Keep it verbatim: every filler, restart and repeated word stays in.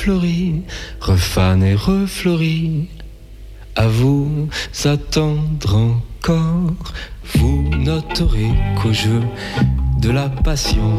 fleurit, refane et refleurit. À vous attendre encore, vous noterez qu'au jeu de la passion